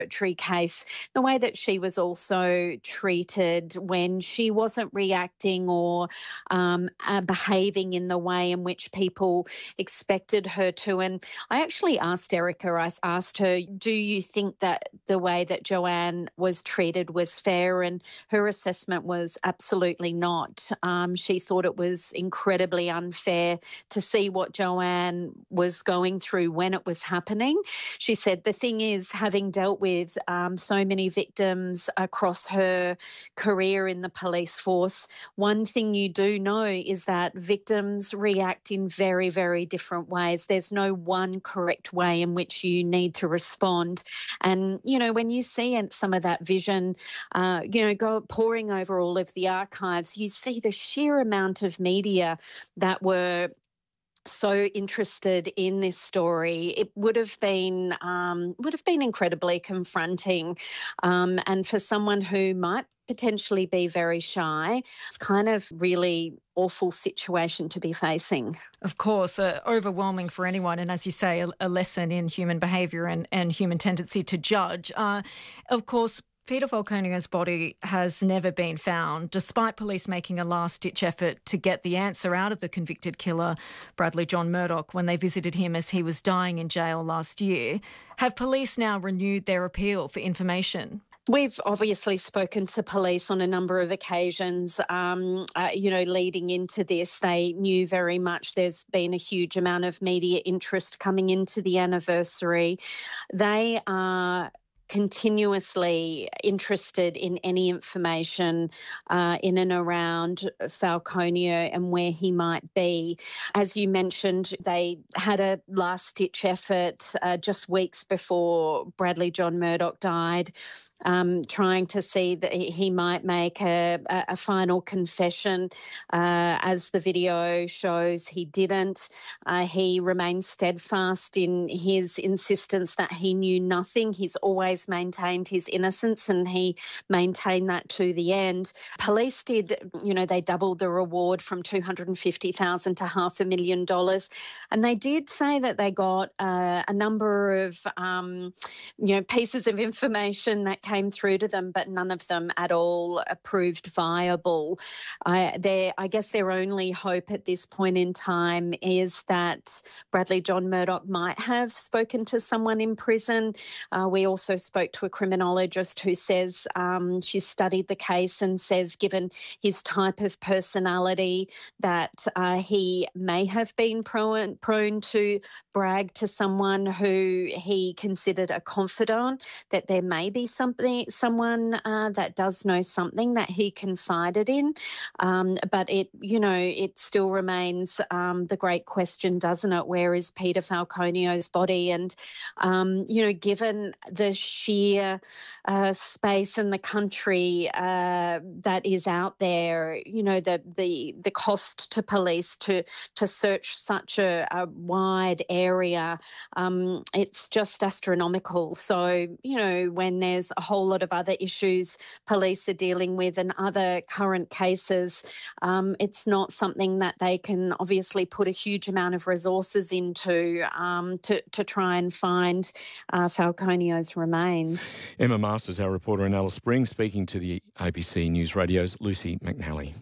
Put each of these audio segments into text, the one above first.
case, the way that she was also treated when she wasn't reacting or behaving in the way in which people expected her to. And I actually asked Erica, I asked her, do you think that the way that Joanne was treated was fair? And her assessment was absolutely not. She thought it was incredibly unfair to see what Joanne was going through when it was happening. She said the thing is, having dealt with so many victims across her career in the police force, one thing you do know is that victims react in very, very different ways. There's no one correct way in which you need to respond. And, you know, when you see some of that vision, go pouring over all of the archives, you see the sheer amount of media that were so interested in this story. It would have been incredibly confronting, and for someone who might potentially be very shy, it's kind of really awful situation to be facing. Of course, overwhelming for anyone, and as you say, a lesson in human behaviour and human tendency to judge. Of course, Peter Falconio's body has never been found, despite police making a last-ditch effort to get the answer out of the convicted killer, Bradley John Murdoch, when they visited him as he was dying in jail last year. Have police now renewed their appeal for information? We've obviously spoken to police on a number of occasions, leading into this. They knew very much there's been a huge amount of media interest coming into the anniversary. They are continuously interested in any information in and around Falconio and where he might be. As you mentioned, they had a last-ditch effort just weeks before Bradley John Murdoch died, trying to see that he might make a final confession. As the video shows, he didn't. He remained steadfast in his insistence that he knew nothing. He's always maintained his innocence, and he maintained that to the end. Police did, they doubled the reward from $250,000 to $500,000, and they did say that they got a number of, pieces of information that came through to them, but none of them at all proved viable. I guess their only hope at this point in time is that Bradley John Murdoch might have spoken to someone in prison. We also spoke to a criminologist who says she studied the case and says, given his type of personality, that he may have been prone to brag to someone who he considered a confidant, that there may be someone that does know something that he confided in. But it still remains the great question, doesn't it? Where is Peter Falconio's body? And, given the sheer space in the country that is out there, the cost to police to search such a wide area, it's just astronomical. So, when there's a whole lot of other issues police are dealing with and other current cases, it's not something that they can obviously put a huge amount of resources into to try and find Falconio's remains. Emma Masters, our reporter in Alice Springs, speaking to the ABC News Radio's Lucy McNally.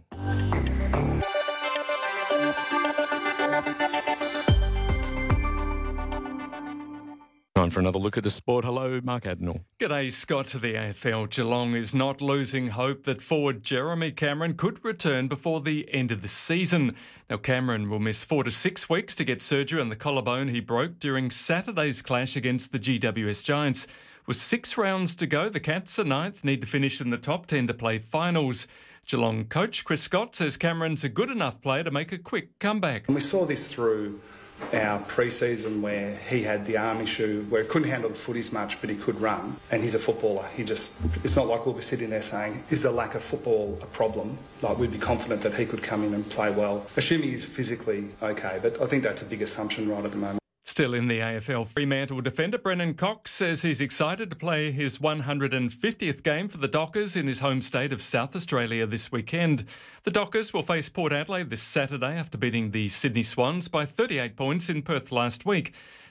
Time for another look at the sport. Hello, Mark Adenall. G'day, Scott. To the AFL, Geelong is not losing hope that forward Jeremy Cameron could return before the end of the season. Now, Cameron will miss 4 to 6 weeks to get surgery on the collarbone he broke during Saturday's clash against the GWS Giants. With 6 rounds to go, the Cats are 9th, need to finish in the top 10 to play finals. Geelong coach Chris Scott says Cameron's a good enough player to make a quick comeback. We saw this through our pre-season where he had the arm issue where he couldn't handle the footies much, but he could run, and he's a footballer. It's not like we'll be sitting there saying, is the lack of football a problem? Like, we'd be confident that he could come in and play well, assuming he's physically okay, but I think that's a big assumption right at the moment. Still in the AFL, Fremantle defender Brennan Cox says he's excited to play his 150th game for the Dockers in his home state of South Australia this weekend. The Dockers will face Port Adelaide this Saturday after beating the Sydney Swans by 38 points in Perth last week.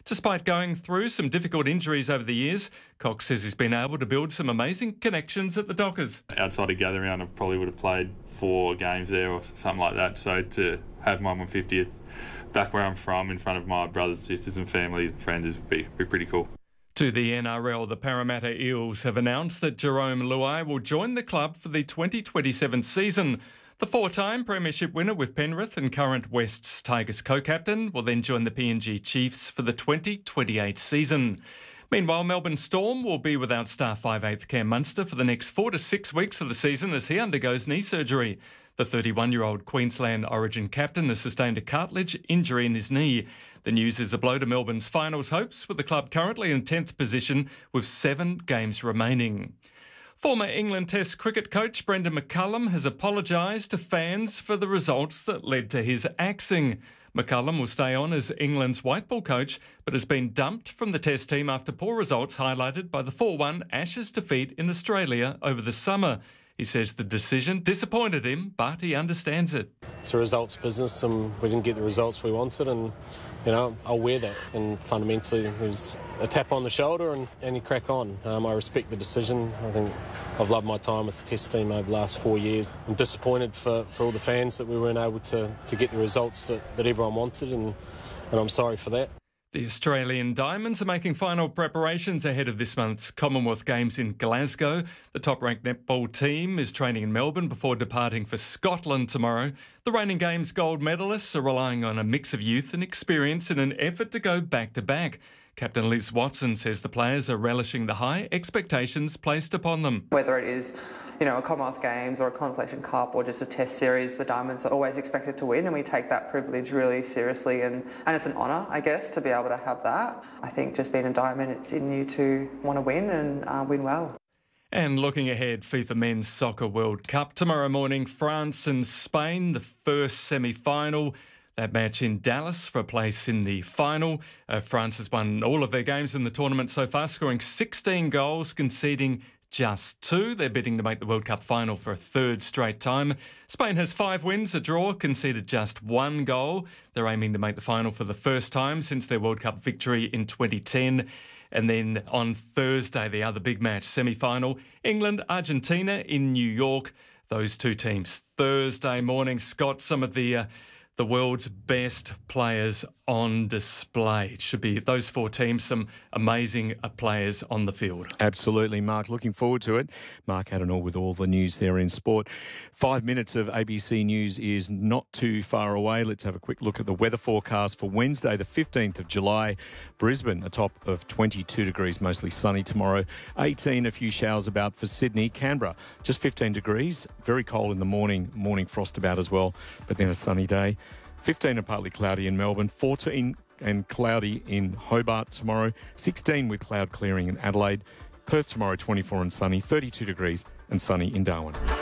Despite going through some difficult injuries over the years, Cox says he's been able to build some amazing connections at the Dockers. Outside of gathering round, I probably would have played 4 games there or something like that. So to have my 150th back where I'm from, in front of my brothers, sisters and family and friends, would be pretty cool. To the NRL, the Parramatta Eels have announced that Jerome Luai will join the club for the 2027 season. The 4-time premiership winner with Penrith and current Wests Tigers co-captain will then join the PNG Chiefs for the 2028 season. Meanwhile, Melbourne Storm will be without star 5/8 Cam Munster for the next 4 to 6 weeks of the season as he undergoes knee surgery. The 31-year-old Queensland Origin captain has sustained a cartilage injury in his knee. The news is a blow to Melbourne's finals hopes, with the club currently in 10th position with 7 games remaining. Former England Test cricket coach Brendan McCullum has apologised to fans for the results that led to his axing. McCullum will stay on as England's white ball coach, but has been dumped from the Test team after poor results highlighted by the 4-1 Ashes defeat in Australia over the summer. He says the decision disappointed him, but he understands it. It's a results business and we didn't get the results we wanted, and I'll wear that. And fundamentally it was a tap on the shoulder and you crack on. I respect the decision. I think I've loved my time with the Test team over the last 4 years. I'm disappointed for all the fans that we weren't able to get the results that everyone wanted, and I'm sorry for that. The Australian Diamonds are making final preparations ahead of this month's Commonwealth Games in Glasgow. The top-ranked netball team is training in Melbourne before departing for Scotland tomorrow. The reigning Games gold medalists are relying on a mix of youth and experience in an effort to go back-to-back. Captain Liz Watson says the players are relishing the high expectations placed upon them. Whether it is, a Commonwealth Games or a Consolation Cup or just a Test series, the Diamonds are always expected to win, and we take that privilege really seriously, and it's an honour, I guess, to be able to have that. I think just being a Diamond, it's in you to want to win and win well. And looking ahead, FIFA Men's Soccer World Cup. Tomorrow morning, France and Spain, the first semi-final. That match in Dallas for a place in the final. France has won all of their games in the tournament so far, scoring 16 goals, conceding just 2. They're bidding to make the World Cup final for a 3rd straight time. Spain has 5 wins, a draw, conceded just 1 goal. They're aiming to make the final for the first time since their World Cup victory in 2010. And then on Thursday, the other big match, semi-final, England-Argentina in New York. Those two teams Thursday morning. Scott, some of the world's best players on display. It should be those 4 teams, some amazing players on the field. Absolutely, Mark. Looking forward to it. Mark Haddonall with all the news there in sport. 5 minutes of ABC News is not too far away. Let's have a quick look at the weather forecast for Wednesday, the 15th of July. Brisbane, a top of 22 degrees, mostly sunny tomorrow. 18, a few showers about for Sydney. Canberra, just 15 degrees. Very cold in the morning frost about as well, but then a sunny day. 15 and partly cloudy in Melbourne, 14 and cloudy in Hobart tomorrow, 16 with cloud clearing in Adelaide, Perth tomorrow 24 and sunny, 32 degrees and sunny in Darwin.